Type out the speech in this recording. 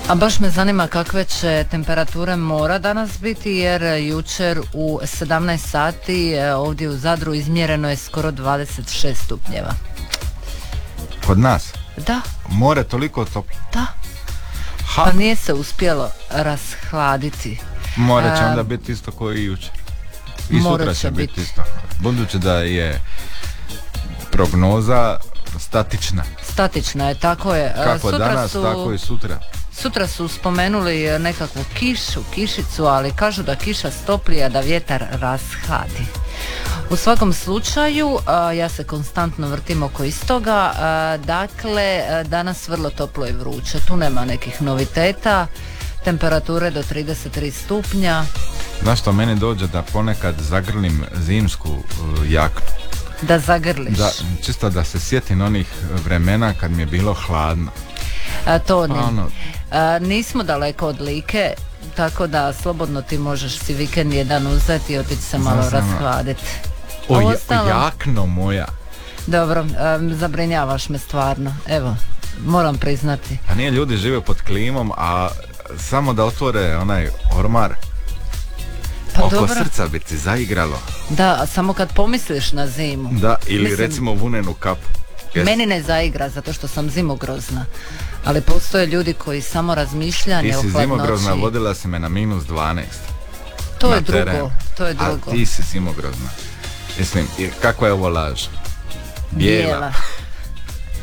A baš me zanima kakve će temperature mora danas biti, jer jučer u 17 sati ovdje u Zadru izmjereno je skoro 26 stupnjeva. Kod nas? Da. More toliko toplo? Da. Pa nije se uspjelo rashladiti. More će onda biti isto kao i jučer. I sutra će biti isto. Budući da je prognoza statična. Statična je, tako je. Kako sutra danas, tako i sutra. Sutra su spomenuli nekakvu kišu, kišicu, ali kažu da kiša stoplji, a da vjetar rashladi. U svakom slučaju, ja se konstantno vrtim oko istoga, dakle, danas vrlo toplo i vruće, tu nema nekih noviteta, temperature do 33 stupnja. Znaš što meni dođe da ponekad zagrlim zimsku jaknu. Da zagrliš? Da, čisto da se sjetim onih vremena kad mi je bilo hladno. To ne. Nismo daleko od Like, tako da slobodno ti možeš si vikend jedan uzeti i otići se malo rashladiti. Jakno moja. Dobro, zabrinjavaš me stvarno, evo, moram priznati. A nije, ljudi žive pod klimom, a samo da otvore onaj ormar, pa oko dobro. Srca bi ti zaigralo. Da, a samo kad pomisliš na zimu. Da, ili recimo vunenu kapu. Meni ne zaigra zato što sam zimogrozna, ali postoje ljudi koji samo razmišljanje o hladnoći. Ti si zimogrozna, vodila si me na -12. To je drugo, to je drugo. A ti si zimogrozna. Mislim, kakva je ovo laž? Bijela.